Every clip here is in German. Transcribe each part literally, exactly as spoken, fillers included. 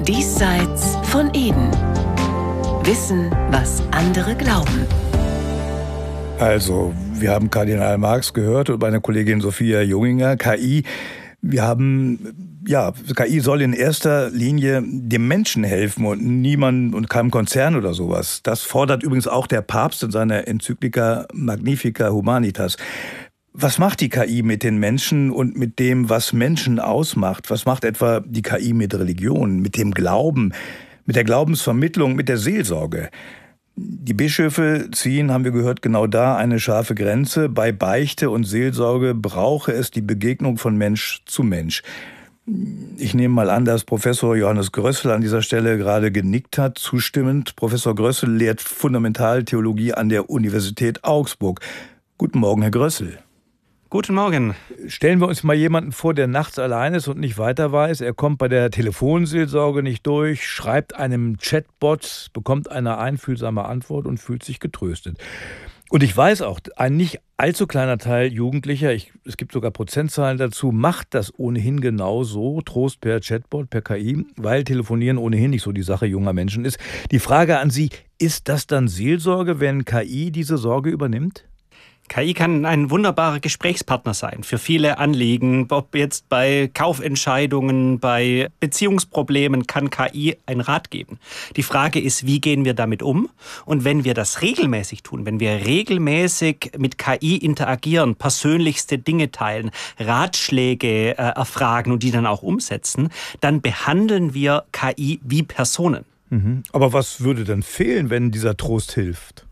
Diesseits von Eden. Wissen, was andere glauben. Also, wir haben Kardinal Marx gehört und meine Kollegin Sophia Junginger, K I. Wir haben, ja, K I soll in erster Linie dem Menschen helfen und niemand und keinem Konzern oder sowas. Das fordert übrigens auch der Papst in seiner Enzyklika Magnifica Humanitas. Was macht die K I mit den Menschen und mit dem, was Menschen ausmacht? Was macht etwa die K I mit Religion, mit dem Glauben, mit der Glaubensvermittlung, mit der Seelsorge? Die Bischöfe ziehen, haben wir gehört, genau da eine scharfe Grenze. Bei Beichte und Seelsorge brauche es die Begegnung von Mensch zu Mensch. Ich nehme mal an, dass Professor Johannes Grössel an dieser Stelle gerade genickt hat, zustimmend. Professor Grössel lehrt Fundamentaltheologie an der Universität Augsburg. Guten Morgen, Herr Grössel. Guten Morgen. Stellen wir uns mal jemanden vor, der nachts allein ist und nicht weiter weiß. Er kommt bei der Telefonseelsorge nicht durch, schreibt einem Chatbot, bekommt eine einfühlsame Antwort und fühlt sich getröstet. Und ich weiß auch, ein nicht allzu kleiner Teil Jugendlicher, ich, es gibt sogar Prozentzahlen dazu, macht das ohnehin genau so, Trost per Chatbot, per K I, weil Telefonieren ohnehin nicht so die Sache junger Menschen ist. Die Frage an Sie, ist das dann Seelsorge, wenn K I diese Sorge übernimmt? K I kann ein wunderbarer Gesprächspartner sein für viele Anliegen. Ob jetzt bei Kaufentscheidungen, bei Beziehungsproblemen kann K I einen Rat geben. Die Frage ist, wie gehen wir damit um? Und wenn wir das regelmäßig tun, wenn wir regelmäßig mit K I interagieren, persönlichste Dinge teilen, Ratschläge äh, erfragen und die dann auch umsetzen, dann behandeln wir K I wie Personen. Mhm. Aber was würde denn fehlen, wenn dieser Trost hilft?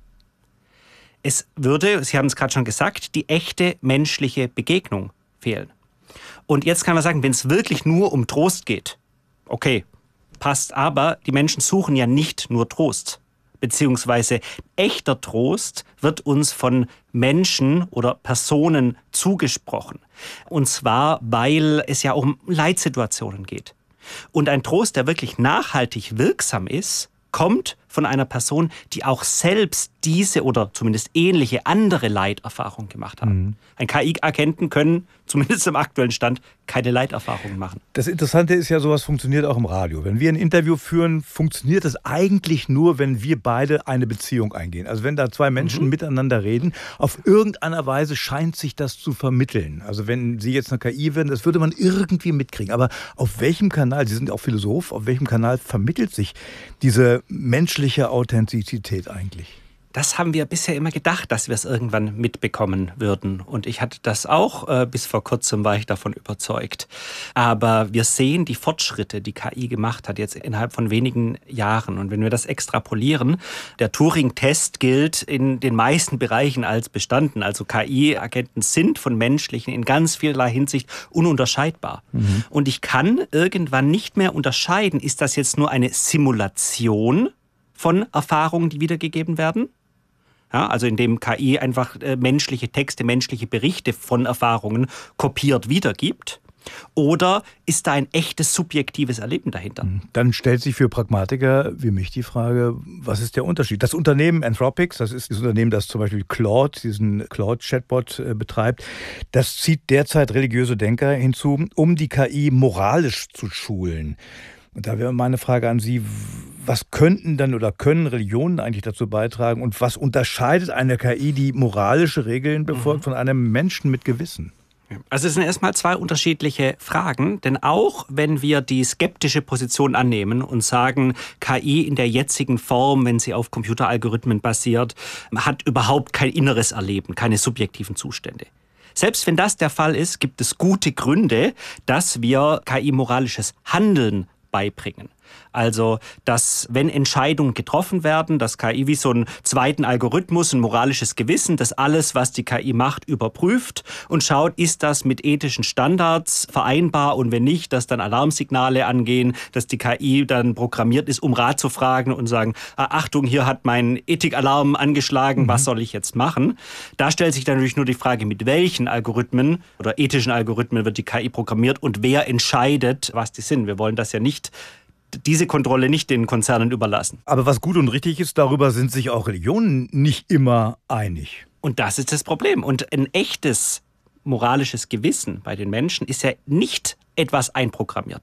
Es würde, Sie haben es gerade schon gesagt, die echte menschliche Begegnung fehlen. Und jetzt kann man sagen, wenn es wirklich nur um Trost geht, okay, passt, aber die Menschen suchen ja nicht nur Trost. Beziehungsweise echter Trost wird uns von Menschen oder Personen zugesprochen. Und zwar, weil es ja um Leitsituationen geht. Und ein Trost, der wirklich nachhaltig wirksam ist, kommt von einer Person, die auch selbst diese oder zumindest ähnliche andere Leiterfahrung gemacht haben. Mhm. Ein K I-Agenten können, zumindest im aktuellen Stand, keine Leiterfahrungen machen. Das Interessante ist ja, sowas funktioniert auch im Radio. Wenn wir ein Interview führen, funktioniert das eigentlich nur, wenn wir beide eine Beziehung eingehen. Also wenn da zwei Menschen mhm. miteinander reden, auf irgendeiner Weise scheint sich das zu vermitteln. Also wenn Sie jetzt eine K I wären, das würde man irgendwie mitkriegen. Aber auf welchem Kanal, Sie sind auch Philosoph, auf welchem Kanal vermittelt sich diese menschliche Authentizität eigentlich? Das haben wir bisher immer gedacht, dass wir es irgendwann mitbekommen würden. Und ich hatte das auch, äh, bis vor kurzem war ich davon überzeugt. Aber wir sehen die Fortschritte, die K I gemacht hat, jetzt innerhalb von wenigen Jahren. Und wenn wir das extrapolieren, der Turing-Test gilt in den meisten Bereichen als bestanden. Also K I-Agenten sind von menschlichen in ganz vielerlei Hinsicht ununterscheidbar. Mhm. Und ich kann irgendwann nicht mehr unterscheiden, ist das jetzt nur eine Simulation von Erfahrungen, die wiedergegeben werden? Ja, also indem K I einfach äh, menschliche Texte, menschliche Berichte von Erfahrungen kopiert wiedergibt. Oder ist da ein echtes subjektives Erleben dahinter? Dann stellt sich für Pragmatiker wie mich die Frage, was ist der Unterschied? Das Unternehmen Anthropics, das ist das Unternehmen, das zum Beispiel Claude, diesen Claude-Chatbot äh, betreibt, das zieht derzeit religiöse Denker hinzu, um die K I moralisch zu schulen. Und da wäre meine Frage an Sie, was könnten dann oder können Religionen eigentlich dazu beitragen und was unterscheidet eine K I, die moralische Regeln befolgt, mhm. von einem Menschen mit Gewissen? Also es sind erstmal zwei unterschiedliche Fragen, denn auch wenn wir die skeptische Position annehmen und sagen, K I in der jetzigen Form, wenn sie auf Computeralgorithmen basiert, hat überhaupt kein inneres Erleben, keine subjektiven Zustände. Selbst wenn das der Fall ist, gibt es gute Gründe, dass wir K I moralisches Handeln beibringen. Also, dass wenn Entscheidungen getroffen werden, dass K I wie so einen zweiten Algorithmus, ein moralisches Gewissen, das alles, was die K I macht, überprüft und schaut, ist das mit ethischen Standards vereinbar und wenn nicht, dass dann Alarmsignale angehen, dass die K I dann programmiert ist, um Rat zu fragen und sagen, ah, Achtung, hier hat mein Ethikalarm angeschlagen, mhm. was soll ich jetzt machen? Da stellt sich dann natürlich nur die Frage, mit welchen Algorithmen oder ethischen Algorithmen wird die K I programmiert und wer entscheidet, was die sind. Wir wollen das ja nicht diese Kontrolle nicht den Konzernen überlassen. Aber was gut und richtig ist, darüber sind sich auch Religionen nicht immer einig. Und das ist das Problem. Und ein echtes moralisches Gewissen bei den Menschen ist ja nicht etwas Einprogrammiertes.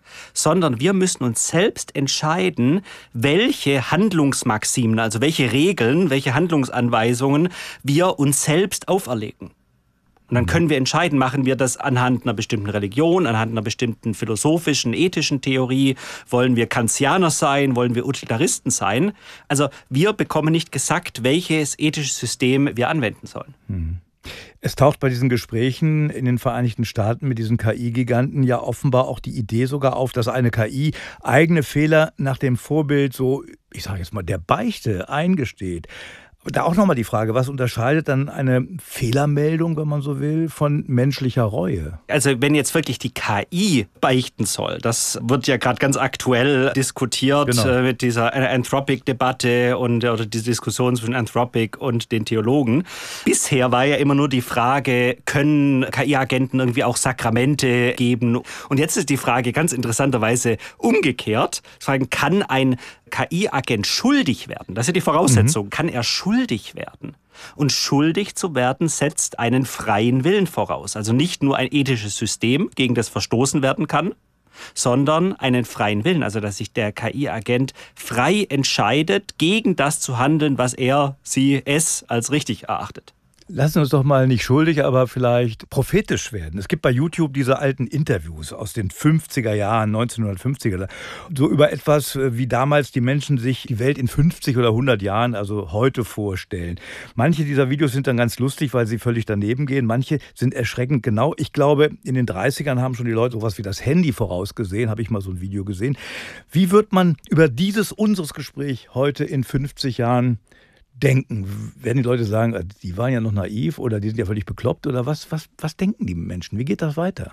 sondern wir müssen uns selbst entscheiden, welche Handlungsmaximen, also welche Regeln, welche Handlungsanweisungen wir uns selbst auferlegen. Und dann können wir entscheiden, machen wir das anhand einer bestimmten Religion, anhand einer bestimmten philosophischen, ethischen Theorie, wollen wir Kantianer sein, wollen wir Utilitaristen sein. Also wir bekommen nicht gesagt, welches ethische System wir anwenden sollen. Hm. Es taucht bei diesen Gesprächen in den Vereinigten Staaten mit diesen K I-Giganten ja offenbar auch die Idee sogar auf, dass eine K I eigene Fehler nach dem Vorbild so, ich sage jetzt mal, der Beichte eingesteht. Da auch nochmal die Frage, was unterscheidet dann eine Fehlermeldung, wenn man so will, von menschlicher Reue? Also wenn jetzt wirklich die K I beichten soll, das wird ja gerade ganz aktuell diskutiert, genau, äh, mit dieser Anthropic-Debatte und oder die Diskussion zwischen Anthropic und den Theologen. Bisher war ja immer nur die Frage, können K I-Agenten irgendwie auch Sakramente geben? Und jetzt ist die Frage ganz interessanterweise umgekehrt. Fragen, kann ein K I-Agent schuldig werden? Das ist ja die Voraussetzung. Mhm. Kann er schuldig werden? Und schuldig zu werden setzt einen freien Willen voraus. Also nicht nur ein ethisches System, gegen das verstoßen werden kann, sondern einen freien Willen. Also dass sich der K I-Agent frei entscheidet, gegen das zu handeln, was er, sie, es als richtig erachtet. Lassen uns doch mal nicht schuldig, aber vielleicht prophetisch werden. Es gibt bei YouTube diese alten Interviews aus den fünfziger Jahren, neunzehnhundertfünfziger, so über etwas, wie damals die Menschen sich die Welt in fünfzig oder hundert Jahren, also heute, vorstellen. Manche dieser Videos sind dann ganz lustig, weil sie völlig daneben gehen. Manche sind erschreckend genau. Ich glaube, in den dreißigern haben schon die Leute sowas wie das Handy vorausgesehen, habe ich mal so ein Video gesehen. Wie wird man über dieses unseres Gespräch heute in fünfzig Jahren denken? Werden die Leute sagen, die waren ja noch naiv oder die sind ja völlig bekloppt oder was, was, was denken die Menschen? Wie geht das weiter?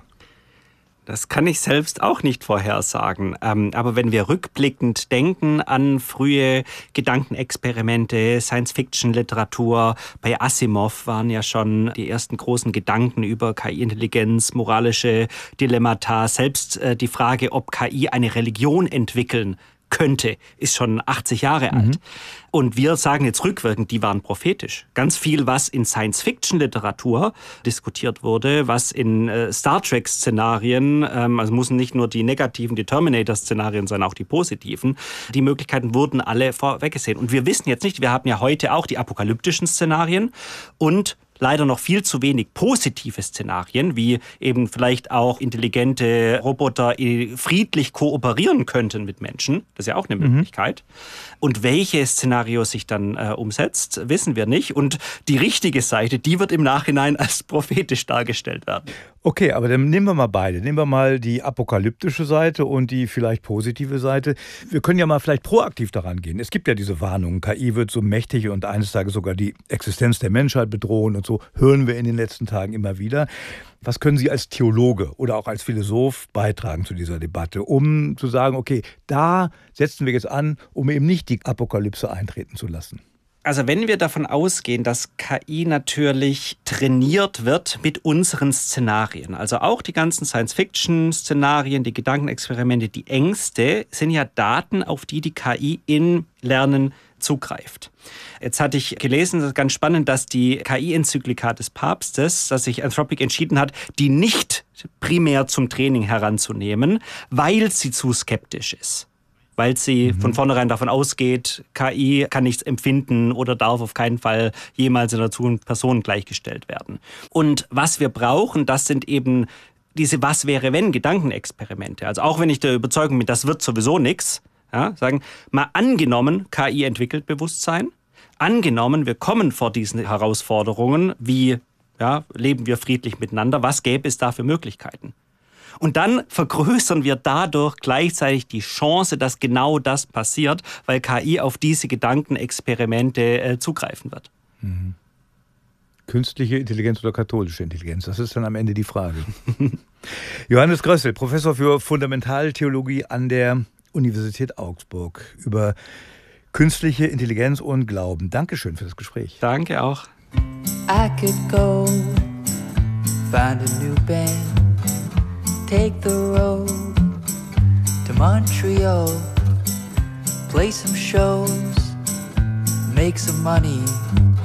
Das kann ich selbst auch nicht vorhersagen. Aber wenn wir rückblickend denken an frühe Gedankenexperimente, Science-Fiction-Literatur, bei Asimov waren ja schon die ersten großen Gedanken über K I-Intelligenz, moralische Dilemmata, selbst die Frage, ob K I eine Religion entwickeln könnte, ist schon achtzig Jahre mhm. alt. Und wir sagen jetzt rückwirkend, die waren prophetisch. Ganz viel, was in Science-Fiction-Literatur diskutiert wurde, was in äh, Star Trek-Szenarien, ähm, also müssen nicht nur die negativen, die Terminator-Szenarien sein, auch die positiven, die Möglichkeiten wurden alle vorweggesehen. Und wir wissen jetzt nicht, wir haben ja heute auch die apokalyptischen Szenarien und leider noch viel zu wenig positive Szenarien, wie eben vielleicht auch intelligente Roboter friedlich kooperieren könnten mit Menschen. Das ist ja auch eine mhm. Möglichkeit. Und welche Szenario sich dann äh, umsetzt, wissen wir nicht. Und die richtige Seite, die wird im Nachhinein als prophetisch dargestellt werden. Okay, aber dann nehmen wir mal beide. Nehmen wir mal die apokalyptische Seite und die vielleicht positive Seite. Wir können ja mal vielleicht proaktiv daran gehen. Es gibt ja diese Warnungen, K I wird so mächtig und eines Tages sogar die Existenz der Menschheit bedrohen und so, hören wir in den letzten Tagen immer wieder. Was können Sie als Theologe oder auch als Philosoph beitragen zu dieser Debatte, um zu sagen, okay, da setzen wir jetzt an, um eben nicht die Apokalypse eintreten zu lassen? Also wenn wir davon ausgehen, dass K I natürlich trainiert wird mit unseren Szenarien, also auch die ganzen Science-Fiction-Szenarien, die Gedankenexperimente, die Ängste, sind ja Daten, auf die die K I in Lernen zugreift. Jetzt hatte ich gelesen, das ist ganz spannend, dass die K I-Enzyklika des Papstes, dass sich Anthropic entschieden hat, die nicht primär zum Training heranzunehmen, weil sie zu skeptisch ist. Weil sie mhm. von vornherein davon ausgeht, K I kann nichts empfinden oder darf auf keinen Fall jemals in der Zukunft Personen gleichgestellt werden. Und was wir brauchen, das sind eben diese Was-wäre-wenn-Gedankenexperimente. Also auch wenn ich der Überzeugung bin, das wird sowieso nichts, ja, sagen, mal angenommen, K I entwickelt Bewusstsein, angenommen, wir kommen vor diesen Herausforderungen, wie ja, leben wir friedlich miteinander, was gäbe es da für Möglichkeiten? Und dann vergrößern wir dadurch gleichzeitig die Chance, dass genau das passiert, weil K I auf diese Gedankenexperimente äh, zugreifen wird. Mhm. Künstliche Intelligenz oder katholische Intelligenz, das ist dann am Ende die Frage. Johannes Grössel, Professor für Fundamentaltheologie an der Universität Augsburg, über künstliche Intelligenz und Glauben. Dankeschön für das Gespräch. Danke auch. I could go find a new band. Take the road to Montreal, play some shows, make some money.